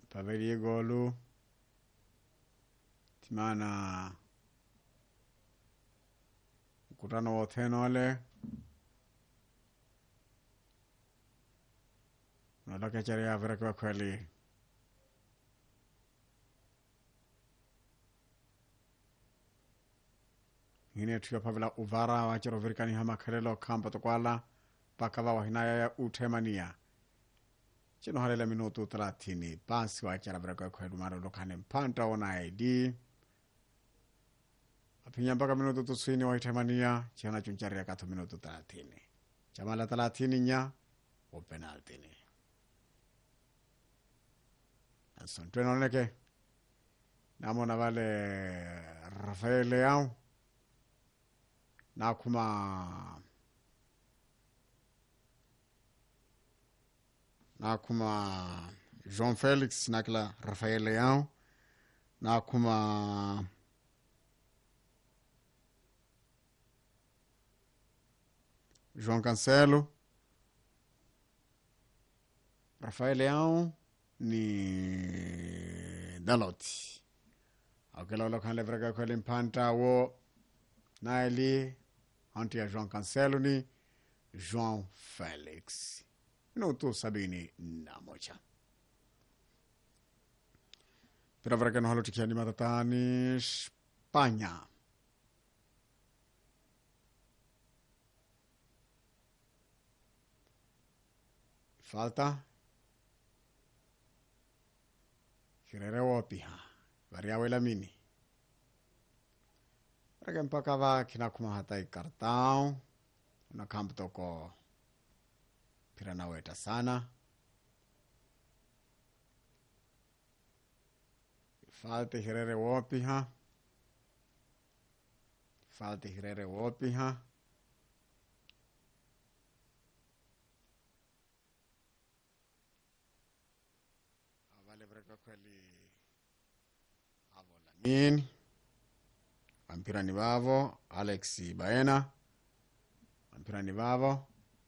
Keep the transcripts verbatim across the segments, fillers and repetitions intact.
paveri golu timana mkutano wote nole naloke chari ya vire kwa kweli hine tuyo pavila uvara wachiro virikani hama khalelo kampa tokwala pakava wahinaya ya utemania chino halela minutu thelathini pasi wachara vire kwa kweli mara lokane mpanta ona I D apinya mpaka minutu tusini wahitemania chana chunchari ya katho minutu thelathini chamala thelathini nya o penaltini asante noneke namona vale Rafael Leao na kuma na kuma João Felix nakla Rafael Leao na kuma João Cancelo Rafael Leao ni Dalot akela lo kan levrega ko limpanta wo naili anti João Cancelo ni João Felix no tu sabini na mocha pero vrega no halo tikiani matatani Espanha falta Kirere wopiha varia wela mini vrega mpaka va kina kuma hatai cartão na campo toko pirana weta sana falta Kirere wopiha falta Kirere wopiha avale vrega kweli Avola Ampira ni vavo Alex Baena Ampira ni vavo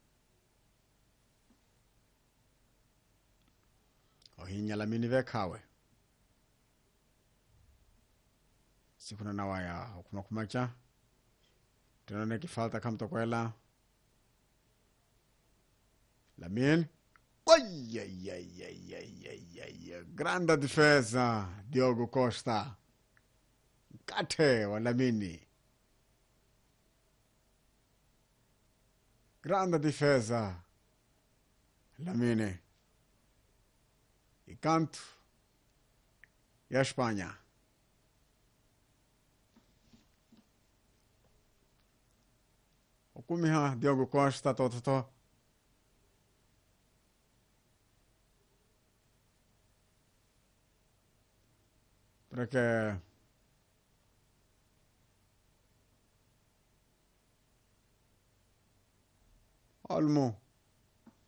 Ohinya Lamini vekawe sikuna nawaya hukuma kumacha tenone kifalta kamto kwela Lamine Ai, ai, ai, ai, ai, ai, ai. Grande difesa Diogo Costa Kate wa Lamini grande difesa Lamine e canto e a Espanha o kumiha Diogo Costa toto to perché Olmo